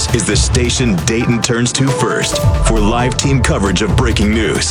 is the station Dayton turns to first for live team coverage of breaking news.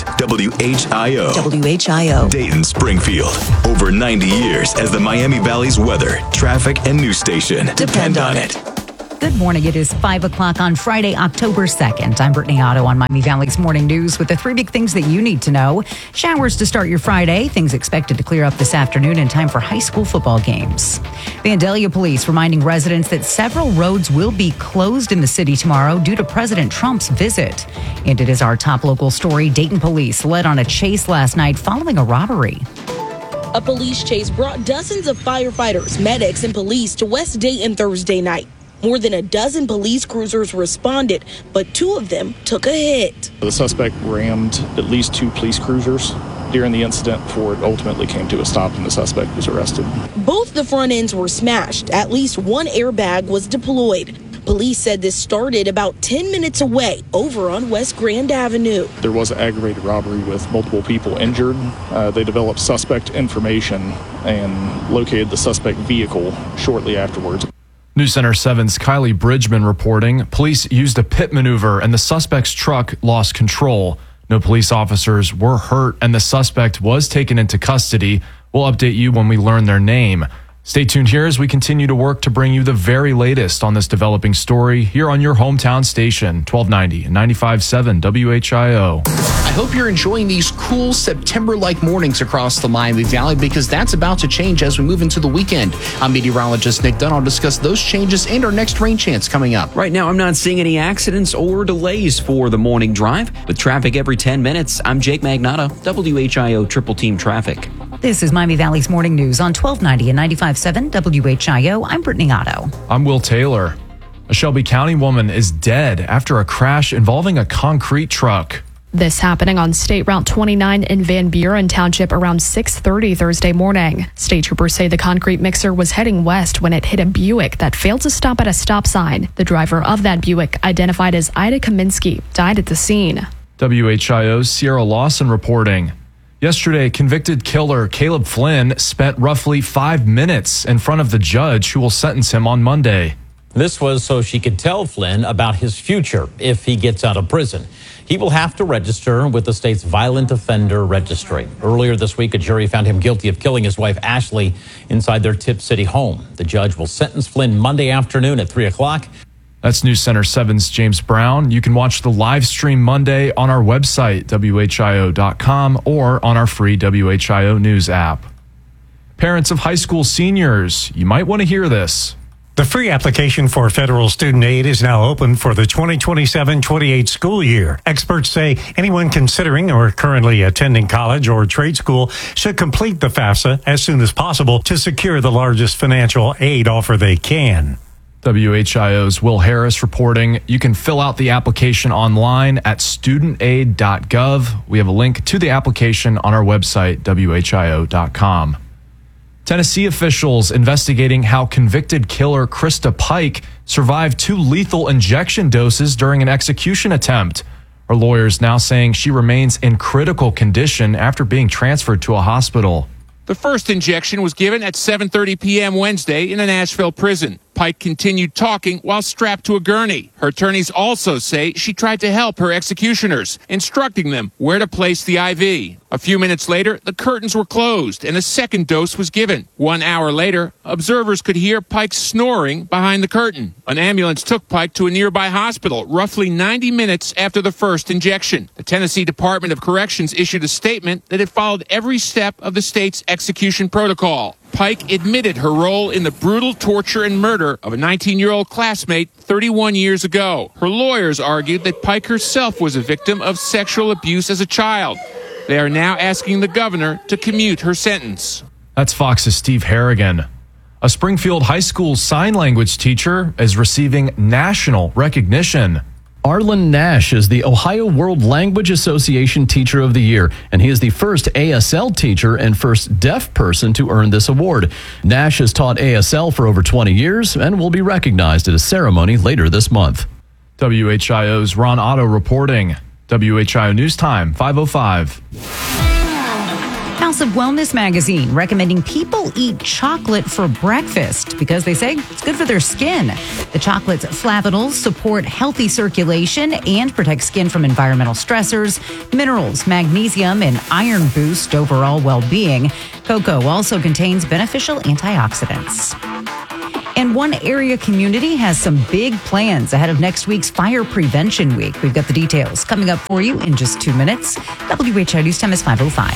WHIO. WHIO. Dayton, Springfield. Over 90 years as the Miami Valley's weather, traffic, and news station. Depend on it. Good morning. It is 5 o'clock on Friday, October 2nd. I'm Brittany Otto on Miami Valley's Morning News with the three big things that you need to know. Showers to start your Friday. Things expected to clear up this afternoon in time for high school football games. Vandalia Police reminding residents that several roads will be closed in the city tomorrow due to President Trump's visit. And it is our top local story. Dayton Police led on a chase last night following a robbery. A police chase brought dozens of firefighters, medics, and police to West Dayton Thursday night. More than a dozen police cruisers responded, but two of them took a hit. The suspect rammed at least two police cruisers during the incident before it ultimately came to a stop and the suspect was arrested. Both the front ends were smashed. At least one airbag was deployed. Police said this started about 10 minutes away over on West Grand Avenue. There was an aggravated robbery with multiple people injured. They developed suspect information and located the suspect vehicle shortly afterwards. News Center 7's Kylie Bridgman reporting police used a pit maneuver and the suspect's truck lost control. No police officers were hurt and the suspect was taken into custody. We'll update you when we learn their name. Stay tuned here as we continue to work to bring you the very latest on this developing story here on your hometown station, 1290 and 95.7 WHIO. I hope you're enjoying these cool September-like mornings across the Miami Valley because that's about to change as we move into the weekend. I'm meteorologist Nick Dunn. I'll discuss those changes and our next rain chance coming up. Right now, I'm not seeing any accidents or delays for the morning drive. With traffic every 10 minutes, I'm Jake Magnato, WHIO Triple Team Traffic. This is Miami Valley's Morning News on 1290 and 95.7 WHIO. I'm Brittany Otto. I'm Will Taylor. A Shelby County woman is dead after a crash involving a concrete truck. This happening on State Route 29 in Van Buren Township around 6:30 Thursday morning. State troopers say the concrete mixer was heading west when it hit a Buick that failed to stop at a stop sign. The driver of that Buick, identified as Ida Kaminsky, died at the scene. WHIO's Sierra Lawson reporting. Yesterday, convicted killer Caleb Flynn spent roughly 5 minutes in front of the judge who will sentence him on Monday. This was so she could tell Flynn about his future if he gets out of prison. He will have to register with the state's violent offender registry. Earlier this week, a jury found him guilty of killing his wife, Ashley, inside their Tip City home. The judge will sentence Flynn Monday afternoon at 3 o'clock. That's News Center 7's James Brown. You can watch the live stream Monday on our website, WHIO.com, or on our free WHIO News app. Parents of high school seniors, you might want to hear this. The free application for federal student aid is now open for the 2027-28 school year. Experts say anyone considering or currently attending college or trade school should complete the FAFSA as soon as possible to secure the largest financial aid offer they can. WHIO's Will Harris reporting. You can fill out the application online at studentaid.gov. We have a link to the application on our website, WHIO.com. Tennessee officials investigating how convicted killer Krista Pike survived 2 lethal injection doses during an execution attempt. Her lawyers now saying she remains in critical condition after being transferred to a hospital. The first injection was given at 7:30 p.m. Wednesday in a Nashville prison. Pike continued talking while strapped to a gurney. Her attorneys also say she tried to help her executioners, instructing them where to place the IV. A few minutes later, the curtains were closed and a second dose was given. 1 hour later, observers could hear Pike snoring behind the curtain. An ambulance took Pike to a nearby hospital roughly 90 minutes after the first injection. The Tennessee Department of Corrections issued a statement that it followed every step of the state's execution protocol. Pike admitted her role in the brutal torture and murder of a 19-year-old classmate 31 years ago. Her lawyers argued that Pike herself was a victim of sexual abuse as a child. They are now asking the governor to commute her sentence. That's Fox's Steve Harrigan. A Springfield High School sign language teacher is receiving national recognition. Arlen Nash is the Ohio World Language Association Teacher of the Year, and he is the first ASL teacher and first deaf person to earn this award. Nash has taught ASL for over 20 years and will be recognized at a ceremony later this month. WHIO's Ron Otto reporting. WHIO News Time, 5:05. House of Wellness magazine recommending people eat chocolate for breakfast because they say it's good for their skin. The chocolate's flavanols support healthy circulation and protect skin from environmental stressors. Minerals, magnesium, and iron boost overall well-being. Cocoa also contains beneficial antioxidants. And one area community has some big plans ahead of next week's Fire Prevention Week. We've got the details coming up for you in just 2 minutes. WHIO News Time is 5:05.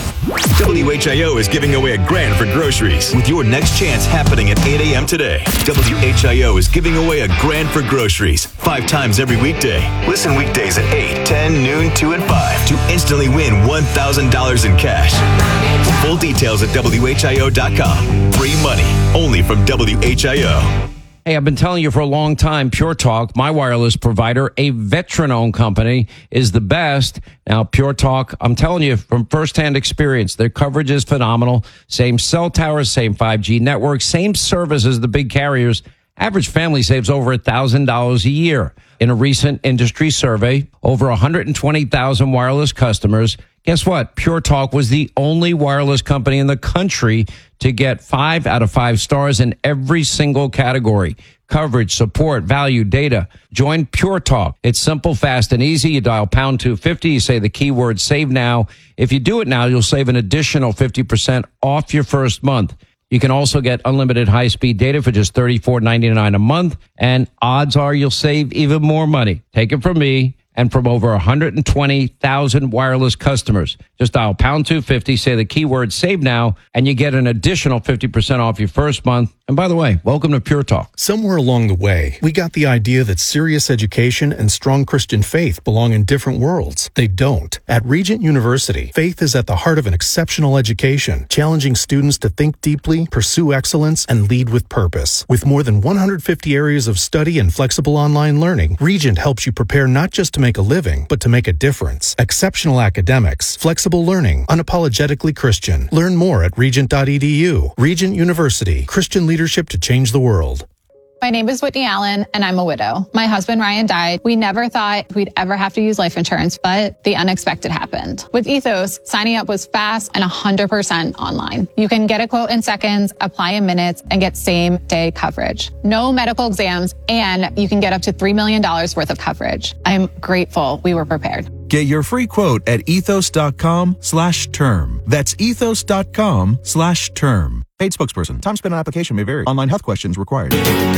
WHIO is giving away $1,000 for groceries with your next chance happening at 8 a.m. today. WHIO is giving away $1,000 for groceries 5 times every weekday. Listen weekdays at 8, 10, noon, 2, and 5 to instantly win $1,000 in cash. Full details at WHIO.com. Free money only from WHIO. Hey, I've been telling you for a long time, Pure Talk, my wireless provider, a veteran-owned company, is the best. Now, Pure Talk, I'm telling you from firsthand experience, their coverage is phenomenal. Same cell towers, same 5G network, same service as the big carriers. Average family saves over $1,000 a year. In a recent industry survey, over 120,000 wireless customers. Guess what? Pure Talk was the only wireless company in the country to get 5 out of 5 stars in every single category. Coverage, support, value, data. Join Pure Talk. It's simple, fast, and easy. You dial pound 250. You say the keyword save now. If you do it now, you'll save an additional 50% off your first month. You can also get unlimited high-speed data for just $34.99 a month. And odds are you'll save even more money. Take it from me and from over 120,000 wireless customers. Just dial pound 250, say the keyword save now, and you get an additional 50% off your first month. And by the way, welcome to Pure Talk. Somewhere along the way, we got the idea that serious education and strong Christian faith belong in different worlds. They don't. At Regent University, faith is at the heart of an exceptional education, challenging students to think deeply, pursue excellence, and lead with purpose. With more than 150 areas of study and flexible online learning, Regent helps you prepare not just to make a living, but to make a difference. Exceptional academics, flexible learning, unapologetically Christian. Learn more at regent.edu. Regent University, Christian leadership to change the world. My name is Whitney Allen, and I'm a widow. My husband, Ryan, died. We never thought we'd ever have to use life insurance, but the unexpected happened. With Ethos, signing up was fast and 100% online. You can get a quote in seconds, apply in minutes, and get same-day coverage. No medical exams, and you can get up to $3 million worth of coverage. I'm grateful we were prepared. Get your free quote at ethos.com/term. That's ethos.com/term. Paid spokesperson. Time spent on application may vary. Online health questions required.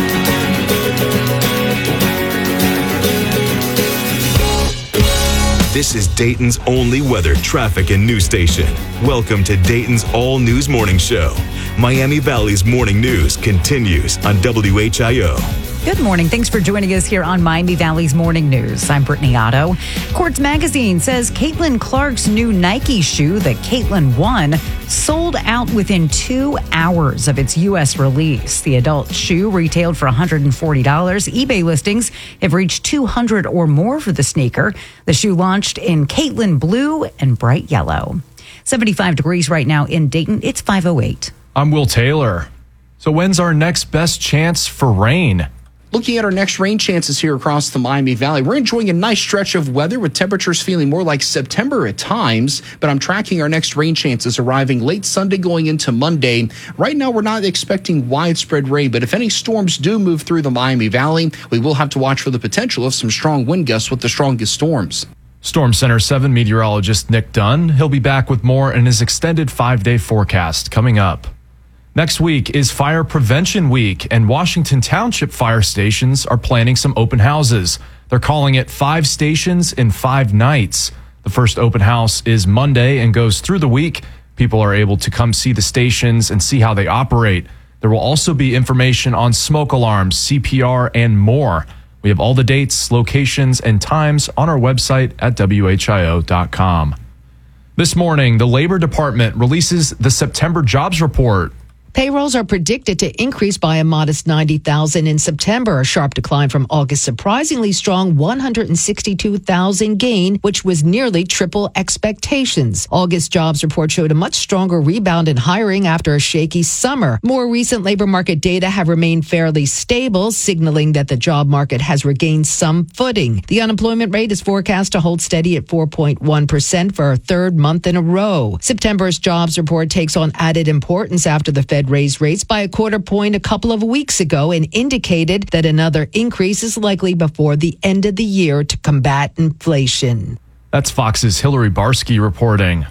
This is Dayton's only weather, traffic, and news station. Welcome to Dayton's All News Morning Show. Miami Valley's morning news continues on WHIO. Good morning. Thanks for joining us here on Miami Valley's Morning News. I'm Brittany Otto. Quartz Magazine says Caitlin Clark's new Nike shoe, the Caitlin 1, sold out within 2 hours of its U.S. release. The adult shoe retailed for $140. eBay listings have reached $200 or more for the sneaker. The shoe launched in Caitlin blue and bright yellow. 75 degrees right now in Dayton. It's 5:08. I'm Will Taylor. So when's our next best chance for rain? Looking at our next rain chances here across the Miami Valley, we're enjoying a nice stretch of weather with temperatures feeling more like September at times, but I'm tracking our next rain chances arriving late Sunday going into Monday. Right now, we're not expecting widespread rain, but if any storms do move through the Miami Valley, we will have to watch for the potential of some strong wind gusts with the strongest storms. Storm Center 7 meteorologist Nick Dunn. He'll be back with more in his extended 5-day forecast coming up. Next week is Fire Prevention Week, and Washington Township fire stations are planning some open houses. They're calling it 5 stations in 5 nights. The first open house is Monday and goes through the week. People are able to come see the stations and see how they operate. There will also be information on smoke alarms, CPR, and more. We have all the dates, locations, and times on our website at WHIO.com. This morning, the Labor Department releases the September jobs report. Payrolls are predicted to increase by a modest 90,000 in September, a sharp decline from August's surprisingly strong 162,000 gain, which was nearly triple expectations. August jobs report showed a much stronger rebound in hiring after a shaky summer. More recent labor market data have remained fairly stable, signaling that the job market has regained some footing. The unemployment rate is forecast to hold steady at 4.1% for a third month in a row. September's jobs report takes on added importance after the Fed raised rates by a quarter point a couple of weeks ago and indicated that another increase is likely before the end of the year to combat inflation. That's Fox's Hillary Barsky reporting.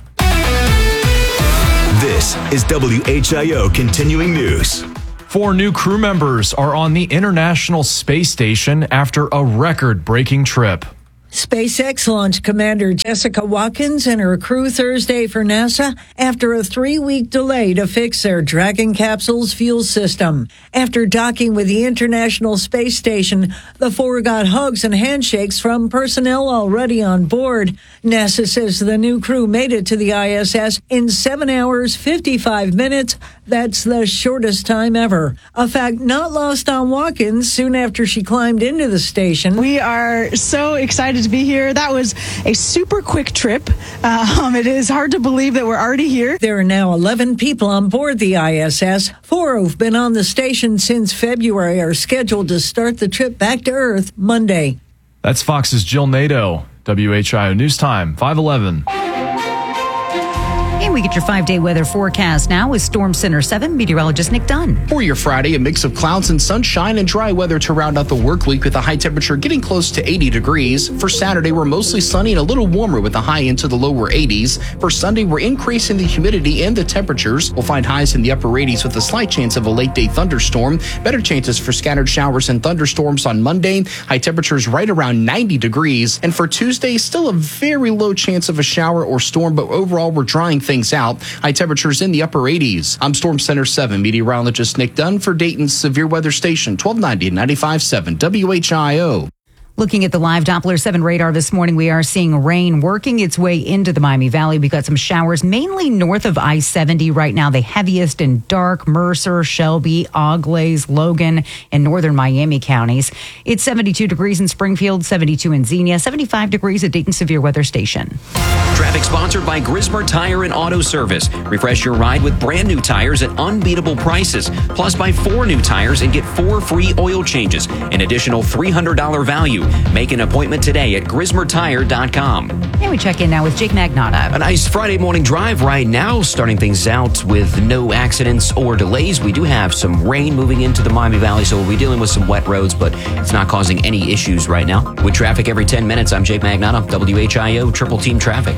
This is WHIO Continuing News. 4 new crew members are on the International Space Station after a record-breaking trip. SpaceX launched Commander Jessica Watkins and her crew Thursday for NASA after a 3-week delay to fix their Dragon capsule's fuel system. After docking with the International Space Station, the 4 got hugs and handshakes from personnel already on board. NASA says the new crew made it to the ISS in 7 hours, 55 minutes. That's the shortest time ever. A fact not lost on Watkins soon after she climbed into the station. We are so excited to be here. That was a super quick trip. It is hard to believe that we're already here. There are now 11 people on board the ISS. 4 who've been on the station since February are scheduled to start the trip back to Earth Monday. That's Fox's Jill Nato. WHIO News Time, 5:11. And we get your 5-day weather forecast now with Storm Center 7 meteorologist Nick Dunn. For your Friday, a mix of clouds and sunshine and dry weather to round out the work week with a high temperature getting close to 80 degrees. For Saturday, we're mostly sunny and a little warmer with a high into the lower 80s. For Sunday, we're increasing the humidity and the temperatures. We'll find highs in the upper 80s with a slight chance of a late day thunderstorm. Better chances for scattered showers and thunderstorms on Monday. High temperatures right around 90 degrees. And for Tuesday, still a very low chance of a shower or storm, but overall we're drying things out. High temperatures in the upper 80s. I'm Storm Center 7 meteorologist Nick Dunn for Dayton's Severe Weather Station, 1290 and 95.7 WHIO. Looking at the live Doppler 7 radar this morning, we are seeing rain working its way into the Miami Valley. We've got some showers mainly north of I-70 right now, the heaviest in Dark, Mercer, Shelby, Auglaize, Logan, and northern Miami counties. It's 72 degrees in Springfield, 72 in Xenia, 75 degrees at Dayton Severe Weather Station. Traffic sponsored by Grismer Tire and Auto Service. Refresh your ride with brand new tires at unbeatable prices. Plus, buy 4 new tires and get 4 free oil changes. An additional $300 value. Make an appointment today at GrismerTire.com. And we check in now with Jake Magnotta. A nice Friday morning drive right now, starting things out with no accidents or delays. We do have some rain moving into the Miami Valley, so we'll be dealing with some wet roads, but it's not causing any issues right now. With traffic every 10 minutes, I'm Jake Magnotta, WHIO Triple Team Traffic.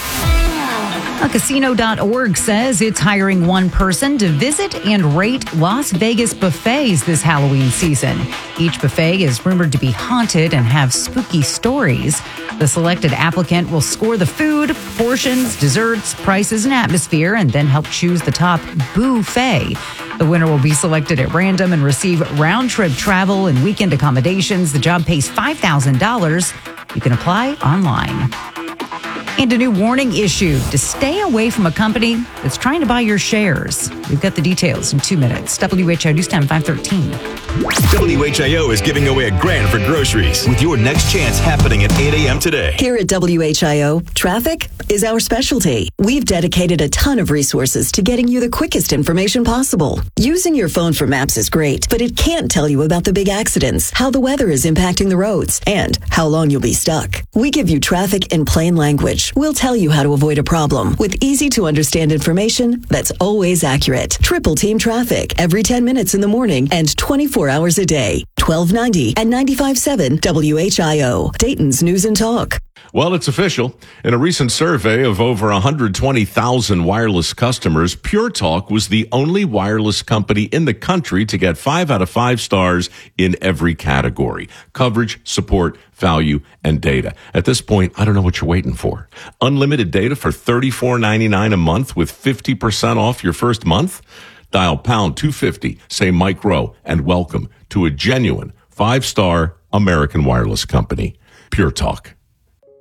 Casino.org says it's hiring one person to visit and rate Las Vegas buffets this Halloween season. Each buffet is rumored to be haunted and have spooky stories. The selected applicant will score the food, portions, desserts, prices, and atmosphere, and then help choose the top buffet. The winner will be selected at random and receive round-trip travel and weekend accommodations. The job pays $5,000. You can apply online. And a new warning issued to stay away from a company that's trying to buy your shares. We've got the details in 2 minutes. WHIO News Time 513. WHIO is giving away $1,000 for groceries with your next chance happening at 8 a.m. today. Here at WHIO, traffic is our specialty. We've dedicated a ton of resources to getting you the quickest information possible. Using your phone for maps is great, but it can't tell you about the big accidents, how the weather is impacting the roads, and how long you'll be stuck. We give you traffic in plain language. We'll tell you how to avoid a problem with easy-to-understand information that's always accurate. Triple Team Traffic every 10 minutes in the morning and 24 hours a day. 1290 and 95.7 WHIO. Dayton's News and Talk. Well, it's official. In a recent survey of over 120,000 wireless customers, Pure Talk was the only wireless company in the country to get 5 out of 5 stars in every category: coverage, support, value, and data. At this point, I don't know what you're waiting for. Unlimited data for $34.99 a month with 50% off your first month? Dial pound 250, say Mike Rowe, and welcome to a genuine 5-star American wireless company, Pure Talk.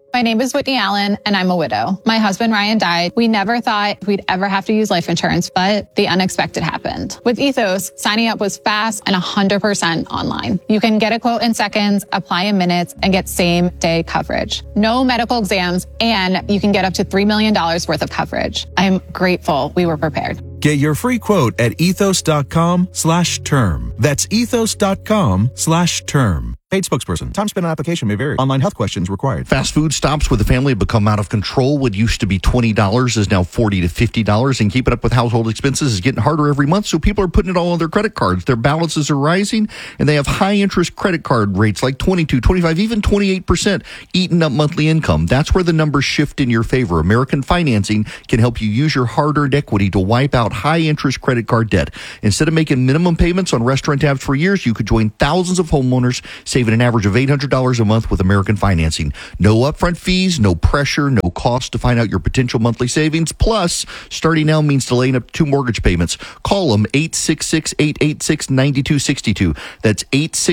My name is Whitney Allen, and I'm a widow. My husband, Ryan, died. We never thought we'd ever have to use life insurance, but the unexpected happened. With Ethos, signing up was fast and 100% online. You can get a quote in seconds, apply in minutes, and get same-day coverage. No medical exams, and you can get up to $3 million worth of coverage. I'm grateful we were prepared. Get your free quote at ethos.com/term. That's ethos.com/term. Paid spokesperson. Time spent on application may vary. Online health questions required. Fast food stops with the family have become out of control. What used to be $20 is now $40 to $50, and keeping up with household expenses is getting harder every month, so people are putting it all on their credit cards. Their balances are rising, and they have high-interest credit card rates like 22, 25, even 28% eating up monthly income. That's where the numbers shift in your favor. American Financing can help you use your hard-earned equity to wipe out high-interest credit card debt. Instead of making minimum payments on restaurant tabs for years, you could join thousands of homeowners saving an average of $800 a month with American Financing. No upfront fees, no pressure, no cost to find out your potential monthly savings. Plus, starting now means delaying up to 2 mortgage payments. Call them 866-886-9262. That's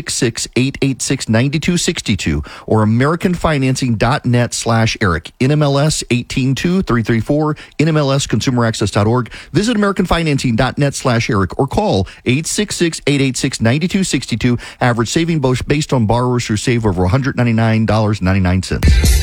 866-886-9262 or AmericanFinancing.net/Eric. NMLS 182334, NMLSConsumerAccess.org. Visit AmericanFinancing.net/Eric or call 866-886-9262. Average saving based on borrowers who save over $199.99.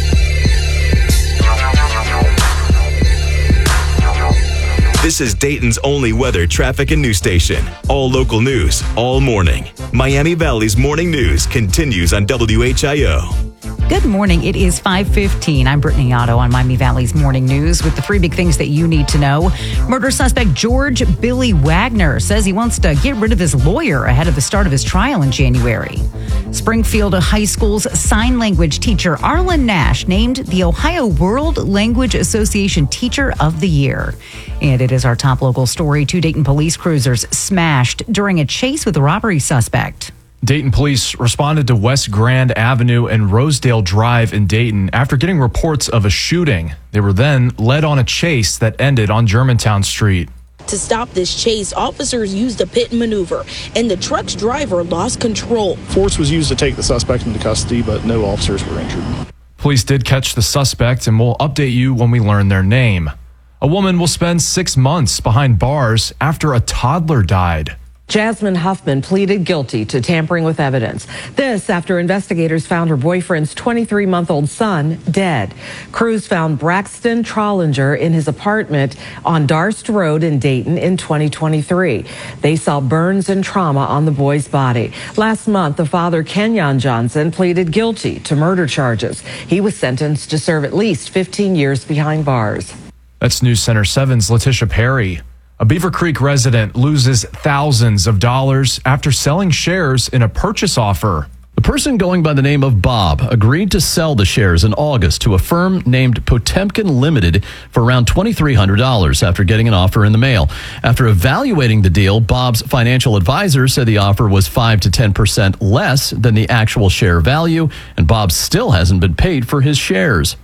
This is Dayton's only weather, traffic, and news station. All local news, all morning. Miami Valley's morning news continues on WHIO. Good morning. It is 5:15. I'm Brittany Otto on Miami Valley's Morning News with the 3 big things that you need to know. Murder suspect George Billy Wagner says he wants to get rid of his lawyer ahead of the start of his trial in January. Springfield High School's sign language teacher Arlen Nash named the Ohio World Language Association Teacher of the Year. And it is our top local story. 2 Dayton police cruisers smashed during a chase with a robbery suspect. Dayton police responded to West Grand Avenue and Rosedale Drive in Dayton after getting reports of a shooting. They were then led on a chase that ended on Germantown Street. To stop this chase, officers used a pit maneuver, and the truck's driver lost control. Force was used to take the suspect into custody, but no officers were injured. Police did catch the suspect, and we'll update you when we learn their name. A woman will spend 6 months behind bars after a toddler died. Jasmine Huffman pleaded guilty to tampering with evidence. This after investigators found her boyfriend's 23-month-old son dead. Crews found Braxton Trollinger in his apartment on Darst Road in Dayton in 2023. They saw burns and trauma on the boy's body. Last month, the father, Kenyon Johnson, pleaded guilty to murder charges. He was sentenced to serve at least 15 years behind bars. That's News Center 7's Letitia Perry. A Beaver Creek resident loses thousands of dollars after selling shares in a purchase offer. The person going by the name of Bob agreed to sell the shares in August to a firm named Potemkin Limited for around $2,300 after getting an offer in the mail. After evaluating the deal, Bob's financial advisor said the offer was 5 to 10% less than the actual share value, and Bob still hasn't been paid for his shares.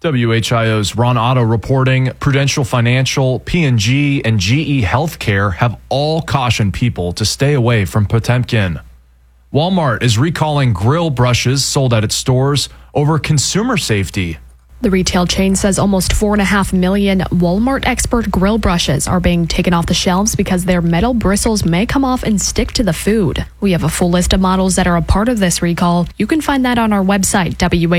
WHIO's Ron Otto reporting Prudential Financial, P&G, and GE Healthcare have all cautioned people to stay away from Potemkin. Walmart is recalling grill brushes sold at its stores over consumer safety. The retail chain says almost 4.5 million Walmart Expert grill brushes are being taken off the shelves because their metal bristles may come off and stick to the food. We have a full list of models that are a part of this recall. You can find that on our website,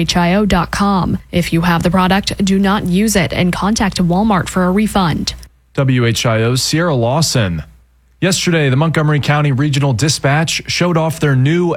WHIO.com. If you have the product, do not use it and contact Walmart for a refund. WHIO's Sierra Lawson. Yesterday, the Montgomery County Regional Dispatch showed off their new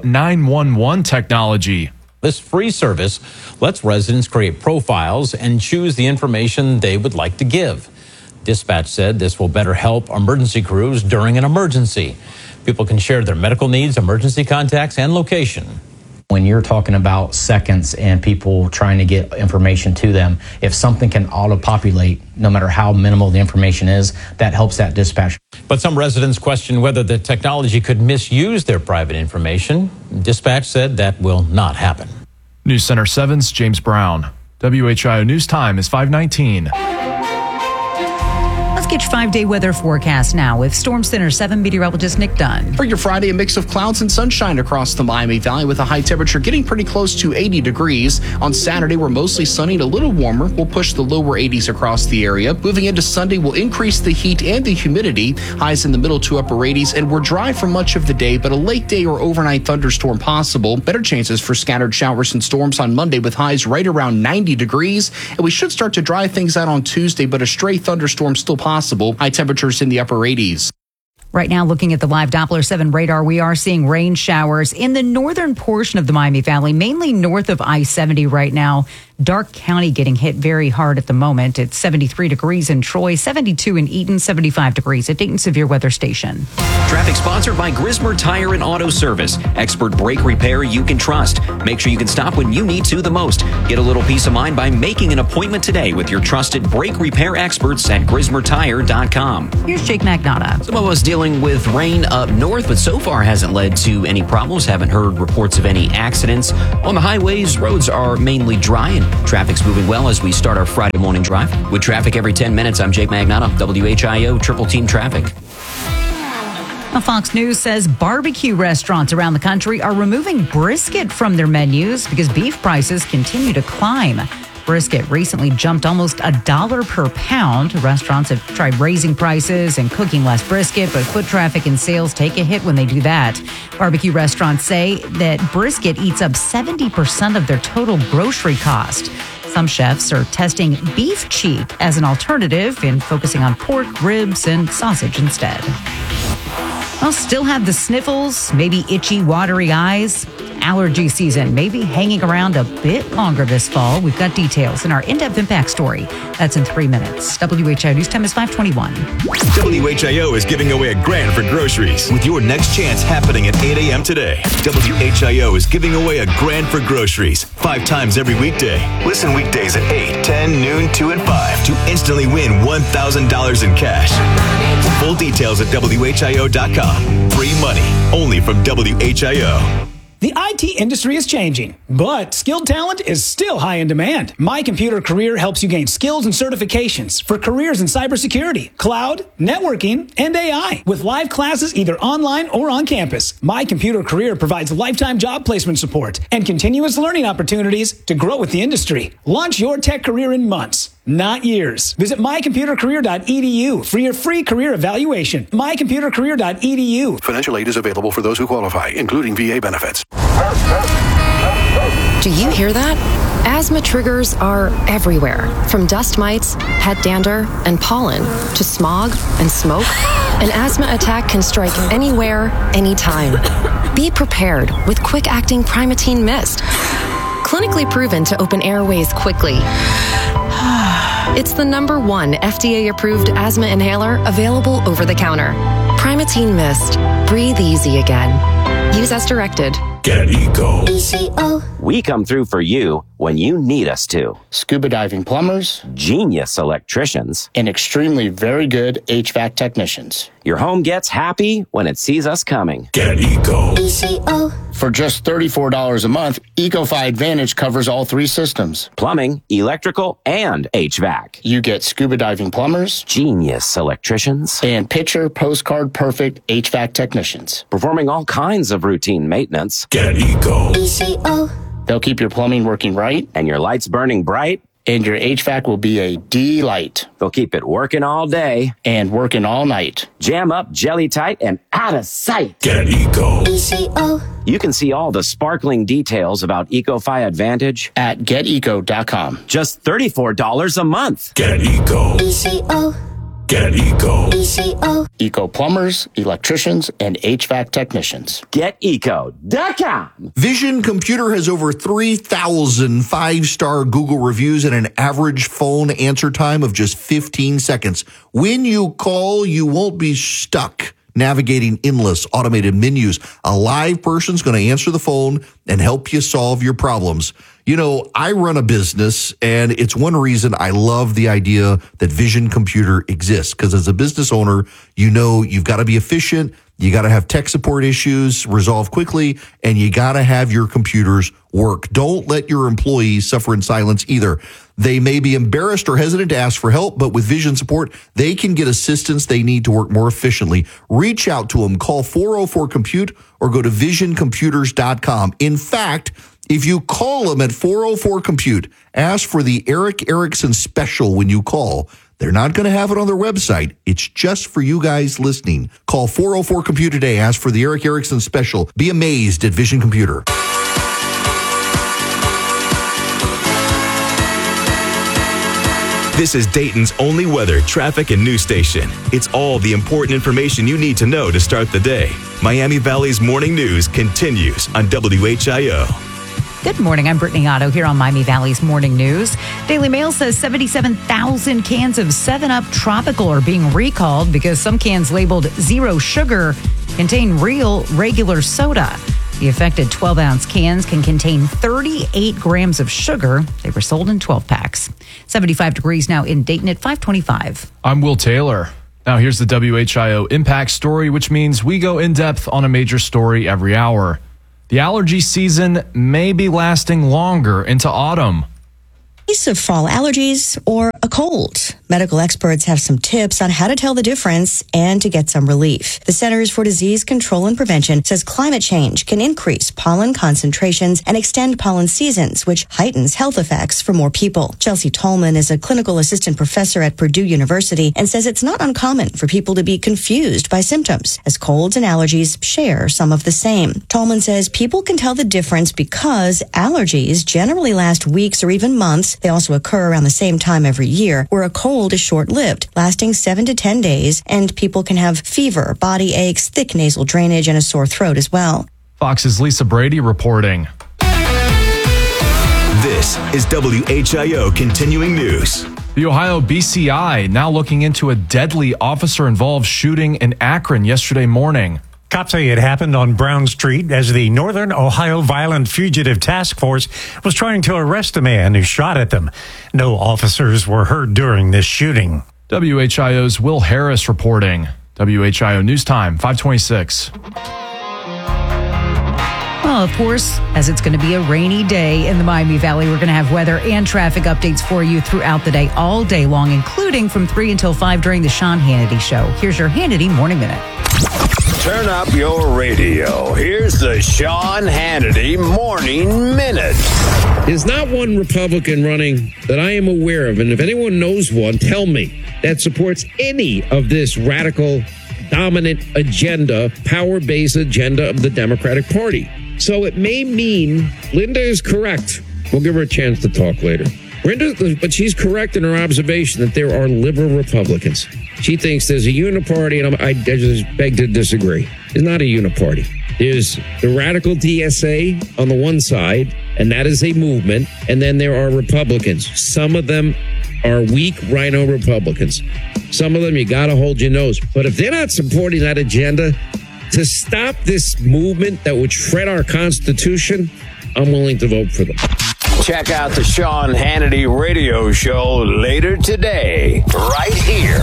911 technology. This free service lets residents create profiles and choose the information they would like to give. Dispatch said this will better help emergency crews during an emergency. People can share their medical needs, emergency contacts, and location. When you're talking about seconds and people trying to get information to them, if something can auto-populate, no matter how minimal the information is, that helps that dispatch. But some residents question whether the technology could misuse their private information. Dispatch said that will not happen. News Center 7's James Brown. WHIO News Time is 5:19. Let's Let's get your 5-day weather forecast now with Storm Center 7 meteorologist Nick Dunn. For your Friday, a mix of clouds and sunshine across the Miami Valley with a high temperature getting pretty close to 80 degrees. On Saturday, we're mostly sunny and a little warmer. We'll push the lower 80s across the area. Moving into Sunday, we'll increase the heat and the humidity. Highs in the middle to upper 80s, and we're dry for much of the day, but a late day or overnight thunderstorm possible. Better chances for scattered showers and storms on Monday with highs right around 90 degrees. And we should start to dry things out on Tuesday, but a stray thunderstorm still possible. High temperatures in the upper 80s. Right now, looking at the live Doppler 7 radar, we are seeing rain showers in the northern portion of the Miami Valley, mainly north of I-70 right now. Dark County getting hit very hard at the moment. It's 73 degrees in Troy, 72 in Eaton, 75 degrees at Dayton Severe Weather Station. Traffic sponsored by Grismer Tire and Auto Service. Expert brake repair you can trust. Make sure you can stop when you need to the most. Get a little peace of mind by making an appointment today with your trusted brake repair experts at GrismerTire.com. Here's Jake Magnotta. Some of us dealing with rain up north, but so far hasn't led to any problems. Haven't heard reports of any accidents. On the highways, roads are mainly dry and traffic's moving well as we start our Friday morning drive. With traffic every 10 minutes, I'm Jake Magnotta, WHIO Triple Team Traffic. Now, Fox News says barbecue restaurants around the country are removing brisket from their menus because beef prices continue to climb. Brisket recently jumped almost $1 per pound. Restaurants have tried raising prices and cooking less brisket, but foot traffic and sales take a hit when they do that. Barbecue restaurants say that brisket eats up 70% of their total grocery cost. Some chefs are testing beef cheek as an alternative and focusing on pork, ribs, and sausage instead. I'll still have the sniffles, maybe itchy, watery eyes. Allergy season may be hanging around a bit longer this fall. We've got details in our in-depth impact story. That's in 3 minutes. WHIO News Time is 5:21. WHIO is giving away $1,000 for groceries with your next chance happening at 8 a.m. today. WHIO is giving away $1,000 for groceries 5 times every weekday. Listen weekdays at 8, 10, noon, 2, and 5 to instantly win $1,000 in cash. Full details at WHIO.com. Free money only from WHIO. The IT industry is changing, but skilled talent is still high in demand. My Computer Career helps you gain skills and certifications for careers in cybersecurity, cloud, networking, and AI with live classes either online or on campus. My Computer Career provides lifetime job placement support and continuous learning opportunities to grow with the industry. Launch your tech career in months, not years. Visit mycomputercareer.edu for your free career evaluation. mycomputercareer.edu. Financial aid is available for those who qualify, including VA benefits. Do you hear that? Asthma triggers are everywhere, from dust mites, head dander, and pollen, to smog and smoke. An asthma attack can strike anywhere, anytime. Be prepared with quick-acting Primatene Mist. Clinically proven to open airways quickly. It's the #1 FDA-approved asthma inhaler available over the counter. Primatene Mist. Breathe easy again. Use as directed. Get Eco. We come through for you when you need us to. Scuba diving plumbers, genius electricians, and extremely very good HVAC technicians. Your home gets happy when it sees us coming. Get Eco. For just $34 a month, EcoFi Advantage covers all 3 systems. Plumbing, electrical, and HVAC. You get scuba diving plumbers, genius electricians, and picture postcard perfect HVAC technicians. Performing all kinds of routine maintenance. Get Eco. They'll keep your plumbing working right, and your lights burning bright, and your HVAC will be a delight. They'll keep it working all day and working all night. Jam up, jelly tight, and out of sight. Get Eco. You can see all the sparkling details about EcoFi Advantage at GetEco.com. Just $34 a month. Get Eco. Get Eco. Eco plumbers, electricians, and HVAC technicians. GetEco.com. Vision Computer has over 3,000 5-star Google reviews and an average phone answer time of just 15 seconds. When you call, you won't be stuck navigating endless automated menus. A live person's going to answer the phone and help you solve your problems. You know, I run a business, and it's one reason I love the idea that Vision Computer exists, because as a business owner, you know you've got to be efficient. You got to have tech support issues resolved quickly, and you got to have your computers work. Don't let your employees suffer in silence either. They may be embarrassed or hesitant to ask for help, but with Vision support, they can get assistance they need to work more efficiently. Reach out to them. Call 404-COMPUTE or go to visioncomputers.com. In fact, if you call them at 404-COMPUTE, ask for the Eric Erickson special when you call. They're not going to have it on their website. It's just for you guys listening. Call 404-COMPUTE today. Ask for the Eric Erickson special. Be amazed at Vision Computer. This is Dayton's only weather, traffic, and news station. It's all the important information you need to know to start the day. Miami Valley's morning news continues on WHIO. Good morning. I'm Brittany Otto here on Miami Valley's Morning News. Daily Mail says 77,000 cans of 7-Up Tropical are being recalled because some cans labeled zero sugar contain real regular soda. The affected 12-ounce cans can contain 38 grams of sugar. They were sold in 12 packs. 75 degrees now in Dayton at 525. I'm Will Taylor. Now here's the WHIO Impact Story, which means we go in depth on a major story every hour. The allergy season may be lasting longer into autumn. Case of fall allergies or a cold. Medical experts have some tips on how to tell the difference and to get some relief. The Centers for Disease Control and Prevention says climate change can increase pollen concentrations and extend pollen seasons, which heightens health effects for more people. Chelsea Tolman is a clinical assistant professor at Purdue University and says it's not uncommon for people to be confused by symptoms, as colds and allergies share some of the same. Tolman says people can tell the difference because allergies generally last weeks or even months. They also occur around the same time every year, where a cold is short-lived, lasting 7 to 10 days, and people can have fever, body aches, thick nasal drainage, and a sore throat as well. Fox's Lisa Brady reporting. This is WHIO Continuing News. The Ohio BCI now looking into a deadly officer-involved shooting in Akron yesterday morning. Cops say it happened on Brown Street as the Northern Ohio Violent Fugitive Task Force was trying to arrest a man who shot at them. No officers were hurt during this shooting. WHIO's Will Harris reporting. WHIO News Time, 526. Well, of course, as it's going to be a rainy day in the Miami Valley, we're going to have weather and traffic updates for you throughout the day, all day long, including from 3 until 5 during the Sean Hannity Show. Here's your Hannity Morning Minute. Turn up your radio. Here's the Sean Hannity Morning Minute. There's not one Republican running that I am aware of, and if anyone knows one, tell me, that supports any of this radical, dominant agenda, power-based agenda of the Democratic Party. So it may mean Linda is correct. We'll give her a chance to talk later. But she's correct in her observation that there are liberal Republicans. She thinks there's a uniparty, and I just beg to disagree. There's not a uniparty. There's the radical DSA on the one side, and that is a movement, and then there are Republicans. Some of them are weak rhino Republicans. Some of them, you got to hold your nose. But if they're not supporting that agenda to stop this movement that would shred our Constitution, I'm willing to vote for them. Check out the Sean Hannity radio show later today, right here.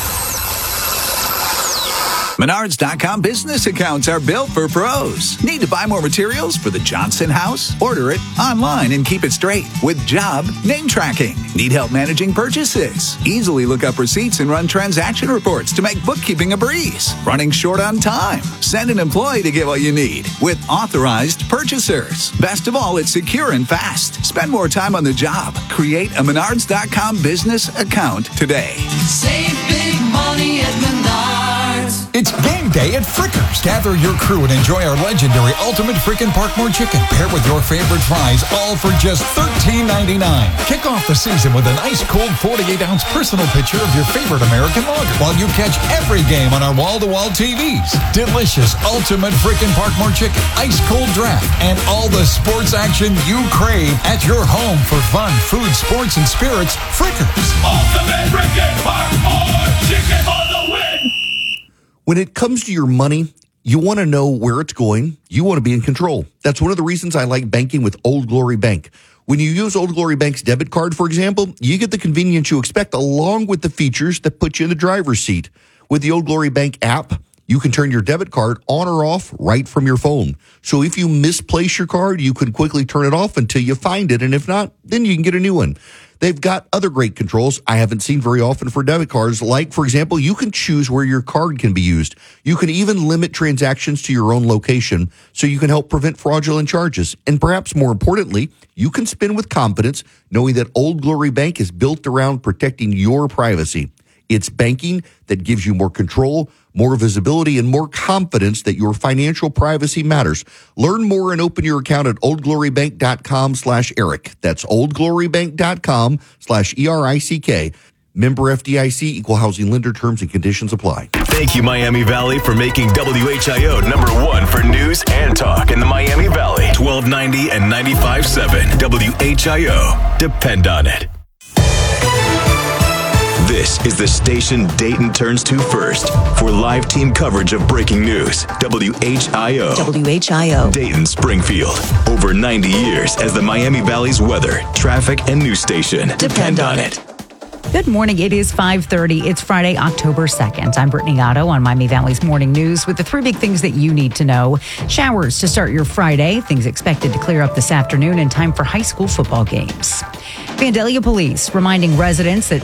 Menards.com business accounts are built for pros. Need to buy more materials for the Johnson house? Order it online and keep it straight with job name tracking. Need help managing purchases? Easily look up receipts and run transaction reports to make bookkeeping a breeze. Running short on time? Send an employee to get what you need with authorized purchasers. Best of all, it's secure and fast. Spend more time on the job. Create a Menards.com business account today. Save big money at Menards. It's game day at Frickers. Gather your crew and enjoy our legendary Ultimate Frickin' Parkmore Chicken paired with your favorite fries, all for just $13.99. Kick off the season with an ice cold 48-ounce personal picture of your favorite American lager while you catch every game on our wall-to-wall TVs. Delicious Ultimate Frickin' Parkmore Chicken, ice cold draft, and all the sports action you crave at your home for fun, food, sports, and spirits. Frickers. Ultimate Frickin' Parkmore Chicken for the win. When it comes to your money, you want to know where it's going. You want to be in control. That's one of the reasons I like banking with Old Glory Bank. When you use Old Glory Bank's debit card, for example, you get the convenience you expect along with the features that put you in the driver's seat. With the Old Glory Bank app, You can turn your debit card on or off right from your phone. So if you misplace your card, you can quickly turn it off until you find it. And if not, then you can get a new one. They've got other great controls I haven't seen very often for debit cards. Like, for example, you can choose where your card can be used. You can even limit transactions to your own location so you can help prevent fraudulent charges. And perhaps more importantly, you can spend with confidence knowing that Old Glory Bank is built around protecting your privacy. It's banking that gives you more control, more visibility, and more confidence that your financial privacy matters. Learn more and open your account at oldglorybank.com/Eric. That's oldglorybank.com/ERICK. Member FDIC, equal housing lender. Terms and conditions apply. Thank you, Miami Valley, for making WHIO #1 for news and talk in the Miami Valley. 1290 and 95.7 WHIO. Depend on it. This is the station Dayton turns to first for live team coverage of breaking news. WHIO. WHIO. Dayton Springfield. Over 90 years as the Miami Valley's weather, traffic, and news station. Depend on it. Good morning. It is 5:30. It's Friday, October 2nd. I'm Brittany Otto on Miami Valley's Morning News with the three big things that you need to know. Showers to start your Friday. Things expected to clear up this afternoon in time for high school football games. Vandalia Police reminding residents that